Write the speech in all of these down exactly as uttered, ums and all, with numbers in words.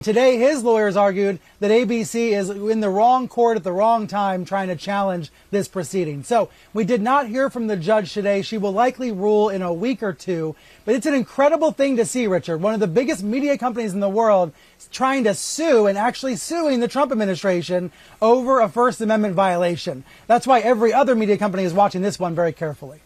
Today, his lawyers argued that A B C is in the wrong court at the wrong time trying to challenge this proceeding. So we did not hear from the judge today. She will likely rule in a week or two. But it's an incredible thing to see, Richard. One of the biggest media companies in the world is trying to sue and actually suing the Trump administration over a First Amendment violation. That's why every other media company is watching this one very carefully.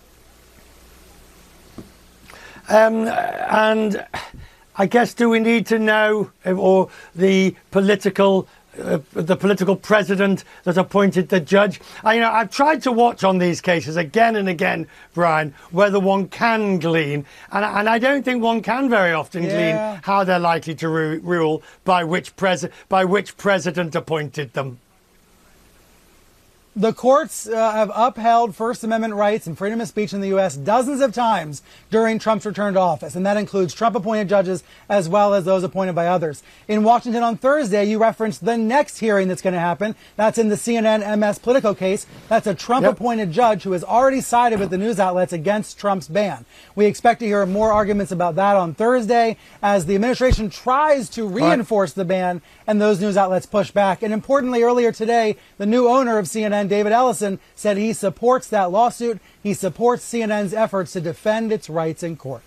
Um, and... I guess, do we need to know, or the political, uh, the political president that appointed the judge? I, you know, I've tried to watch on these cases again and again, Brian, whether one can glean, and, and I don't think one can very often yeah. glean how they're likely to ru rule by which pres by which president appointed them. The courts uh, have upheld First Amendment rights and freedom of speech in the U S dozens of times during Trump's return to office, and that includes Trump-appointed judges as well as those appointed by others. In Washington on Thursday, you referenced the next hearing that's going to happen. That's in the C N N M S Politico case. That's a Trump-appointed yep. judge who has already sided with the news outlets against Trump's ban. We expect to hear more arguments about that on Thursday as the administration tries to reinforce the ban and those news outlets push back. And importantly, earlier today, the new owner of C N N, David Ellison, said he supports that lawsuit. He supports C N N's efforts to defend its rights in court.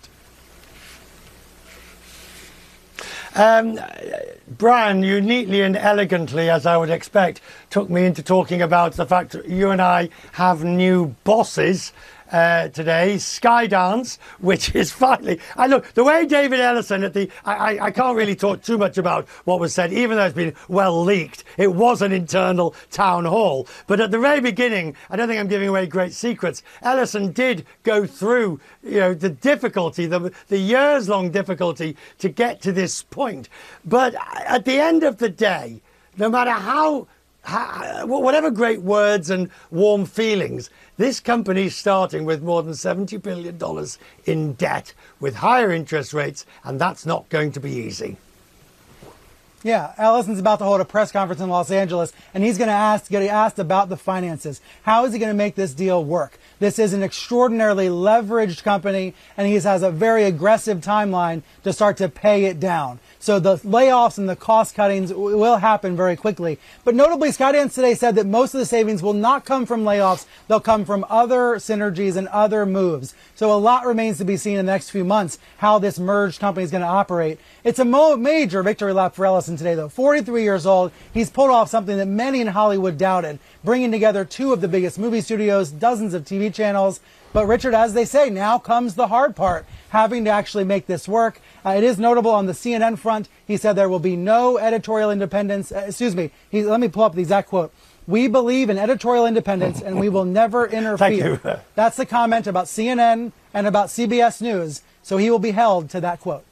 Um, Brian, you neatly and elegantly, as I would expect, took me into talking about the fact that you and I have new bosses. Uh, today, Skydance, which is finally, I look, the way David Ellison at the, I, I, I can't really talk too much about what was said, even though it's been well leaked. It was an internal town hall. But at the very beginning, I don't think I'm giving away great secrets, Ellison did go through, you know, the difficulty, the, the years-long difficulty to get to this point. But at the end of the day, no matter how, how whatever great words and warm feelings, this company is starting with more than seventy billion dollars in debt with higher interest rates, and that's not going to be easy. Yeah, Ellison's about to hold a press conference in Los Angeles, and he's going to ask, get asked about the finances. How is he going to make this deal work? This is an extraordinarily leveraged company, and he has a very aggressive timeline to start to pay it down. So the layoffs and the cost cuttings will happen very quickly. But notably, Skydance today said that most of the savings will not come from layoffs. They'll come from other synergies and other moves. So a lot remains to be seen in the next few months how this merged company is going to operate. It's a mo major victory lap for Ellison today, though. forty-three years old, he's pulled off something that many in Hollywood doubted, bringing together two of the biggest movie studios, dozens of T V channels. But Richard, as they say, now comes the hard part, having to actually make this work. Uh, it is notable on the C N N front, he said there will be no editorial independence. Uh, excuse me, he, let me pull up the exact quote. "We believe in editorial independence and we will never interfere." Thank you. That's the comment about C N N and about C B S News. So he will be held to that quote.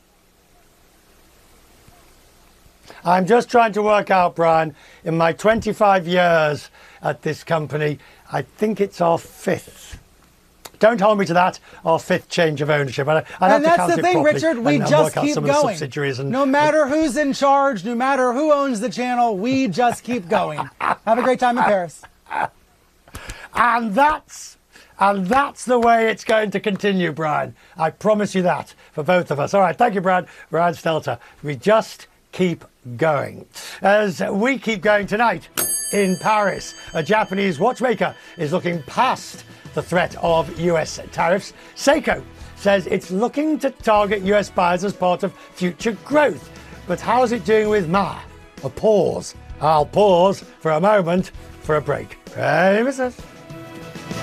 I'm just trying to work out, Brian, in my twenty-five years at this company, I think it's our fifth. Don't hold me to that, our fifth change of ownership. I, I and that's the thing, Richard, we and, just and keep going. And, no matter who's in charge, no matter who owns the channel, we just keep going. Have a great time in Paris. And that's, and that's the way it's going to continue, Brian. I promise you that, for both of us. All right, thank you, Brian. Brian Stelter. We just keep going. As we keep going tonight in Paris, a Japanese watchmaker is looking past the threat of U S tariffs. Seiko says it's looking to target U S buyers as part of future growth. But how's it doing with M A? A pause. I'll pause for a moment for a break. Hey, missus